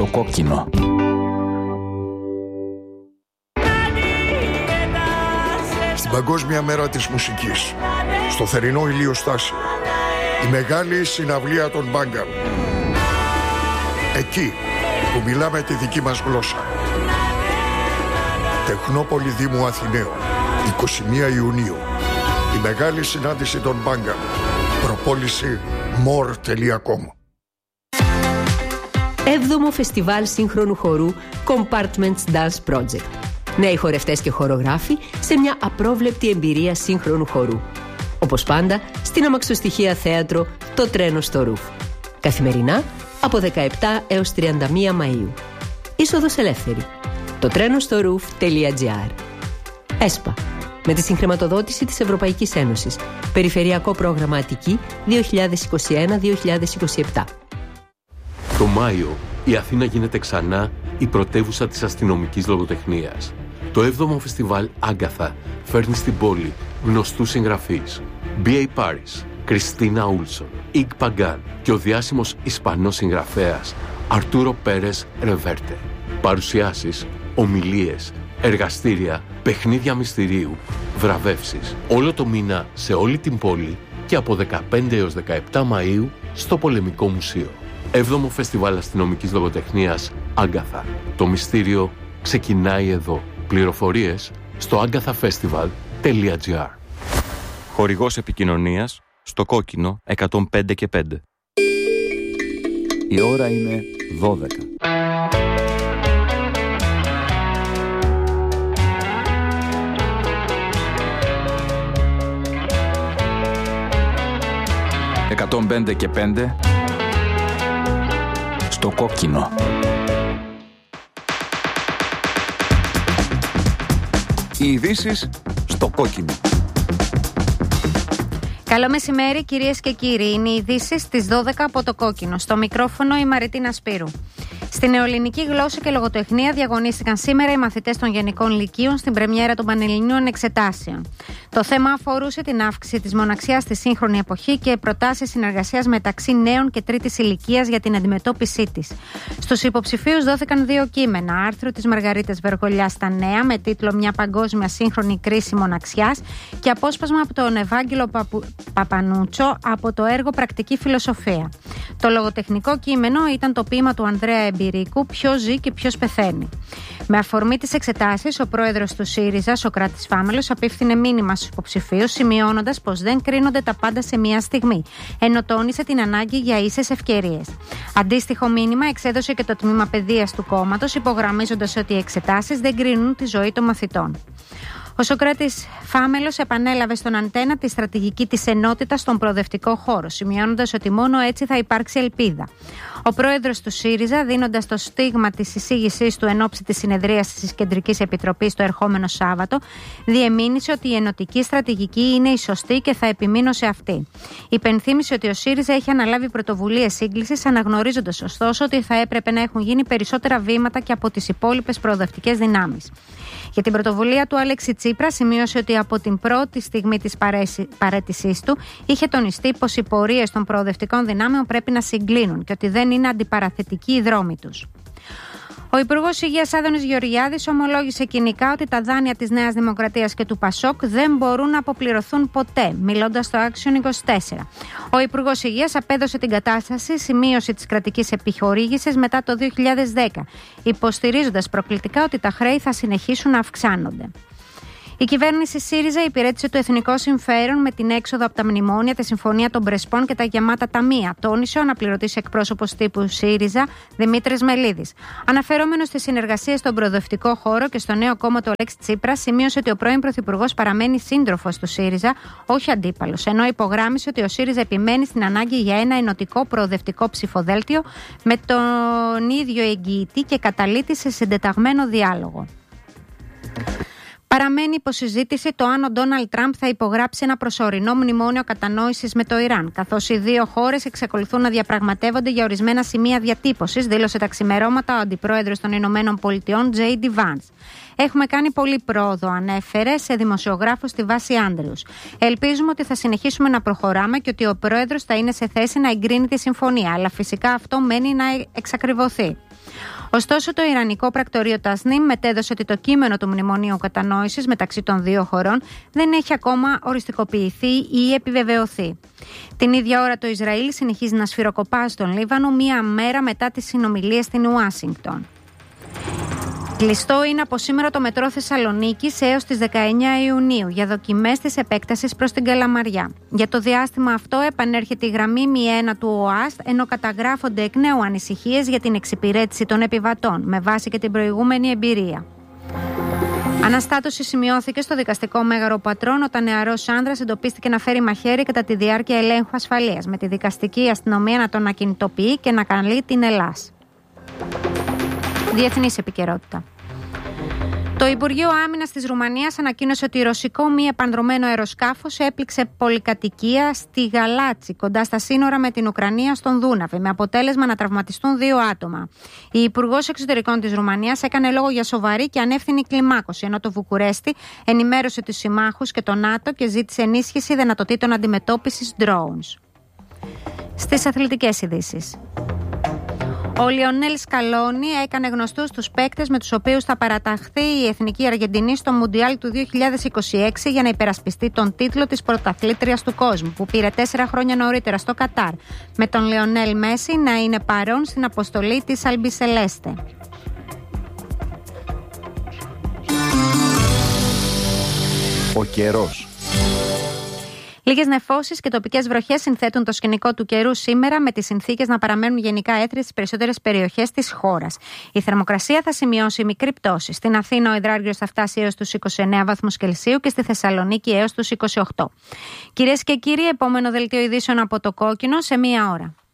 κόκκινο. Στην Παγκόσμια Μέρα της Μουσικής, στο θερινό ηλιοστάσιο, η μεγάλη συναυλία των Μπάγκαν. Εκεί που μιλάμε τη δική μας γλώσσα. Τεχνόπολη Δήμου Αθηναίων, 21 Ιουνίου. Η μεγάλη συνάντηση των Μπάγκαν. Προπόληση more.com. 7ο Φεστιβάλ Σύγχρονου Χορού Compartments Dance Project. Νέοι χορευτές και χορογράφοι σε μια απρόβλεπτη εμπειρία σύγχρονου χορού. Όπως πάντα, στην αμαξοστοιχεία θέατρο Το Τρένο στο Ρουφ. Καθημερινά από 17 έως 31 Μαΐου. Είσοδος ελεύθερη. Το τρένο στο roof.gr. ΕΣΠΑ. Με τη συγχρηματοδότηση της Ευρωπαϊκής Ένωσης. Περιφερειακό πρόγραμμα Αττική 2021-2027. Το Μάιο η Αθήνα γίνεται ξανά η πρωτεύουσα της αστυνομικής λογοτεχνίας. Το 7ο Φεστιβάλ Άγκαθα φέρνει στην πόλη γνωστούς συγγραφείς. B.A. Paris, Κριστίνα Ούλσον, Ιγ Παγκάν και ο διάσημος Ισπανός συγγραφέας Αρτούρο Πέρες Ρεβέρτε. Παρουσιάσεις, ομιλίες, εργαστήρια, παιχνίδια μυστηρίου, βραβεύσεις. Όλο το μήνα σε όλη την πόλη και από 15 έως 17 Μαΐου στο Πολεμικό Μουσείο. 7ο Φεστιβάλ Αστυνομικής Λογοτεχνίας Άγκαθα. Το μυστήριο ξεκινάει εδώ. Πληροφορίες στο agathafestival.gr. Χορηγός επικοινωνίας στο κόκκινο 105 και 5. Η ώρα είναι 12. «105 και 5» στο κόκκινο. Οι ειδήσεις στο κόκκινο. Καλό μεσημέρι κυρίες και κύριοι. Είναι οι ειδήσεις στις 12 από το κόκκινο. Στο μικρόφωνο η Μαριτίνα Σπύρου. Στην νεοελληνική γλώσσα και λογοτεχνία διαγωνίστηκαν σήμερα οι μαθητές των Γενικών Λυκείων στην πρεμιέρα των Πανελληνίων Εξετάσεων. Το θέμα αφορούσε την αύξηση της μοναξιάς στη σύγχρονη εποχή και προτάσεις συνεργασίας μεταξύ νέων και τρίτης ηλικίας για την αντιμετώπιση της. Στους υποψηφίους δόθηκαν 2 κείμενα. Άρθρο της Μαργαρίτας Βεργολιά στα Νέα με τίτλο «Μια παγκόσμια σύγχρονη κρίση μοναξιάς» και απόσπασμα από τον Ευάγγελο Παπανούτσο από το έργο «Πρακτική Φιλοσοφία». Το λογοτεχνικό κείμενο ήταν το ποίημα του Ανδρέα Εμπειρίκου «Ποιος ζει και ποιος πεθαίνει». Με αφορμή τις εξετάσεις, ο πρόεδρος του ΣΥΡΙΖΑ, Σωκράτης Φάμελος, απίφθινε μήνυμα στους υποψηφίους, σημειώνοντας πως δεν κρίνονται τα πάντα σε μία στιγμή, ενώ τόνισε την ανάγκη για ίσες ευκαιρίες. Αντίστοιχο μήνυμα εξέδωσε και το τμήμα παιδείας του κόμματος, υπογραμμίζοντας ότι οι εξετάσεις δεν κρίνουν τη ζωή των μαθητών. Ο Σωκράτης Φάμελος επανέλαβε στον Αντένα τη στρατηγική της ενότητας στον προοδευτικό χώρο, σημειώνοντας ότι μόνο έτσι θα υπάρξει ελπίδα. Ο πρόεδρος του ΣΥΡΙΖΑ, δίνοντας το στίγμα της εισήγησής του εν ώψη της συνεδρίας της Κεντρικής Επιτροπής το ερχόμενο Σάββατο, διεμήνυσε ότι η ενωτική στρατηγική είναι η σωστή και θα επιμείνω σε αυτή. Υπενθύμησε ότι ο ΣΥΡΙΖΑ έχει αναλάβει πρωτοβουλίες σύγκλησης, αναγνωρίζοντας ωστόσο ότι θα έπρεπε να έχουν γίνει περισσότερα βήματα και από τις υπόλοιπες προοδευτικές δυνάμεις. Για την πρωτοβουλία του Αλέξη Τσίπρα, σημείωσε ότι από την πρώτη στιγμή της παραίτησής του είχε τονιστεί πως οι πορείες των προοδευτικών δυνάμεων πρέπει να συγκλίνουν και ότι δεν είναι αντιπαραθετικοί οι δρόμοι τους. Ο Υπουργός Υγείας Άδωνης Γεωργιάδης ομολόγησε κοινικά ότι τα δάνεια της Νέας Δημοκρατίας και του ΠΑΣΟΚ δεν μπορούν να αποπληρωθούν ποτέ, μιλώντας στο Action 24. Ο Υπουργός Υγείας απέδωσε την κατάσταση σημείωση της κρατικής επιχορήγησης μετά το 2010, υποστηρίζοντας προκλητικά ότι τα χρέη θα συνεχίσουν να αυξάνονται. Η κυβέρνηση ΣΥΡΙΖΑ υπηρέτησε το εθνικό συμφέρον με την έξοδο από τα μνημόνια, τη συμφωνία των Πρεσπών και τα γεμάτα ταμεία, τόνισε ο αναπληρωτής εκπρόσωπος τύπου ΣΥΡΙΖΑ Δημήτρης Μελίδης. Αναφερόμενος στις συνεργασίες στον προοδευτικό χώρο και στο νέο κόμμα του Αλέξη Τσίπρα, σημείωσε ότι ο πρώην Πρωθυπουργός παραμένει σύντροφος του ΣΥΡΙΖΑ, όχι αντίπαλος, ενώ υπογράμμισε ότι ο ΣΥΡΙΖΑ επιμένει στην ανάγκη για ένα ενωτικό προοδευτικό ψηφοδέλτιο με τον ίδιο εγγυητή και καταλήτη σε συντεταγμένο διάλογο. Παραμένει υποσυζήτηση το αν ο Ντόναλντ Τραμπ θα υπογράψει ένα προσωρινό μνημόνιο κατανόησης με το Ιράν, καθώς οι δύο χώρες εξακολουθούν να διαπραγματεύονται για ορισμένα σημεία διατύπωσης, δήλωσε τα ξημερώματα ο αντιπρόεδρος των Ηνωμένων Πολιτειών, J.D. Vance. Έχουμε κάνει πολύ πρόοδο, ανέφερε σε δημοσιογράφους στη βάση Άντριους. Ελπίζουμε ότι θα συνεχίσουμε να προχωράμε και ότι ο πρόεδρος θα είναι σε θέση να εγκρίνει τη συμφωνία, αλλά φυσικά αυτό μένει να εξακριβωθεί. Ωστόσο, το Ιρανικό πρακτορείο Τασνίμ μετέδωσε ότι το κείμενο του Μνημονίου Κατανόησης μεταξύ των δύο χωρών δεν έχει ακόμα οριστικοποιηθεί ή επιβεβαιωθεί. Την ίδια ώρα, το Ισραήλ συνεχίζει να σφυροκοπά στον Λίβανο μία μέρα μετά τις συνομιλίες στην Ουάσιγκτον. Κλειστό είναι από σήμερα το μετρό Θεσσαλονίκης έως τις 19 Ιουνίου για δοκιμές της επέκτασης προς την Καλαμαριά. Για το διάστημα αυτό επανέρχεται η γραμμή 1 του ΟΑΣΤ, ενώ καταγράφονται εκ νέου ανησυχίες για την εξυπηρέτηση των επιβατών, με βάση και την προηγούμενη εμπειρία. Αναστάτωση σημειώθηκε στο δικαστικό μέγαρο Πατρών όταν νεαρός άνδρας εντοπίστηκε να φέρει μαχαίρι κατά τη διάρκεια ελέγχου ασφαλείας, με τη δικαστική αστυνομία να τον ακινητοποιεί και να καλεί την Ελλάς. Διεθνής επικαιρότητα. Το Υπουργείο Άμυνας της Ρουμανίας ανακοίνωσε ότι ρωσικό μη επανδρωμένο αεροσκάφος έπληξε πολυκατοικία στη Γαλάτσι, κοντά στα σύνορα με την Ουκρανία στον Δούναβη, με αποτέλεσμα να τραυματιστούν 2 άτομα. Η Υπουργός Εξωτερικών της Ρουμανίας έκανε λόγο για σοβαρή και ανεύθυνη κλιμάκωση, ενώ το Βουκουρέστι ενημέρωσε τους συμμάχους και το ΝΑΤΟ και ζήτησε ενίσχυση δυνατοτήτων αντιμετώπισης drones. Στις αθλητικές ειδήσεις. Ο Λιονέλ Σκαλόνι έκανε γνωστούς τους παίκτες με τους οποίους θα παραταχθεί η Εθνική Αργεντινή στο Μουντιάλ του 2026 για να υπερασπιστεί τον τίτλο της πρωταθλήτριας του κόσμου, που πήρε 4 χρόνια νωρίτερα στο Κατάρ, με τον Λιονέλ Μέση να είναι παρόν στην αποστολή της Αλμπισελέστε. Ο καιρός. Λίγες νεφώσεις και τοπικές βροχές συνθέτουν το σκηνικό του καιρού σήμερα, με τις συνθήκες να παραμένουν γενικά έθριες στις περισσότερες περιοχές της χώρας. Η θερμοκρασία θα σημειώσει μικρή πτώση. Στην Αθήνα ο υδράργυρος θα φτάσει έως τους 29 βαθμούς Κελσίου και στη Θεσσαλονίκη έως τους 28. Κυρίες και κύριοι, επόμενο δελτίο ειδήσεων από το Κόκκινο σε 1 ώρα.